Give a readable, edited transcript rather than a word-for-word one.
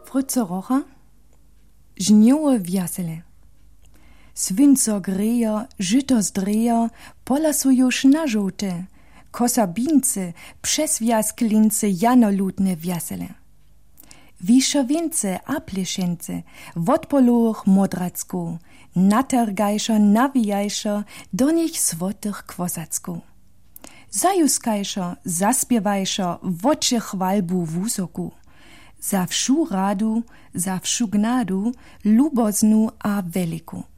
Fryco rocha? Żniowe wjasele. Swinco grejo, żyto zdrejo, pola su już na żółte. Kosabince, przeswiasklince, janolutne wjasele. Wiszowince a plešence, wodpoluch modracku, natargajszo, nawijajszo, do nich swotych kwosacku. Zajuskajszo, zaspiewajszo, wocie chwalbu wusoku. Za wšu radu, za wšu gnadu, luboznu a veliku.